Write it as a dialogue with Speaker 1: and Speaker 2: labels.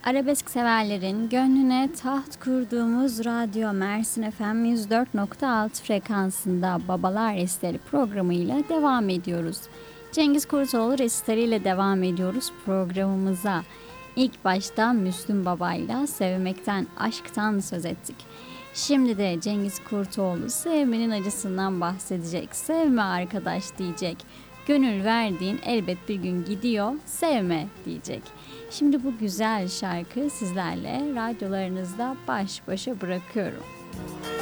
Speaker 1: Arabesk severlerin gönlüne taht kurduğumuz Radyo Mersin FM 104.6 frekansında Babalar Resitali programıyla devam ediyoruz. Cengiz Kurtoğlu resitali ile devam ediyoruz programımıza. İlk başta Müslüm Baba'yla sevmekten, aşktan söz ettik. Şimdi de Cengiz Kurtoğlu sevmenin acısından bahsedecek. Sevme arkadaş diyecek. Gönül verdiğin elbet bir gün gidiyor, sevme diyecek. Şimdi bu güzel şarkı sizlerle radyolarınızda baş başa bırakıyorum.